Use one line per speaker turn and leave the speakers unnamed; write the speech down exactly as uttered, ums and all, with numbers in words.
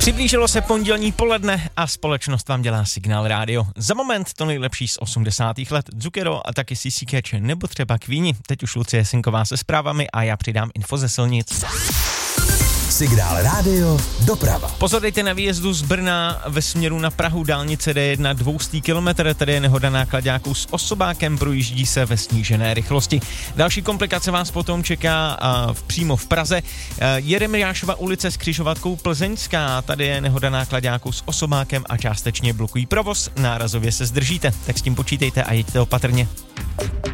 Přiblížilo se pondělní poledne a společnost vám dělá Signál rádio. Za moment to nejlepší z osmdesátých let, Zucchero a taky C C Catch nebo třeba Queenie. Teď už Lucie Sinková se zprávami a já přidám info ze silnic.
Signál rádio, doprava.
Pozor, dejte na výjezdu z Brna ve směru na Prahu, dálnice D jedna dvoustý kilometr, tady je nehoda náklaďáků s osobákem, projíždí se ve snížené rychlosti. Další komplikace vás potom čeká uh, v, přímo v Praze. Uh, Jeremiášova ulice s křižovatkou Plzeňská, tady je nehoda náklaďáků s osobákem a částečně blokují provoz, nárazově se zdržíte, tak s tím počítejte a jeďte opatrně.